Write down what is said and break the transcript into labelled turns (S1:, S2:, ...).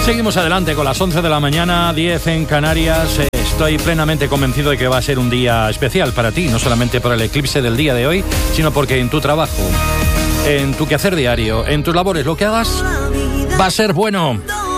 S1: Seguimos adelante con las 11 de la mañana, 10 en Canarias. Estoy plenamente convencido de que va a ser un día especial para ti, no solamente por el eclipse del día de hoy, sino porque en tu trabajo, en tu quehacer diario, en tus labores, lo que hagas va a ser bueno.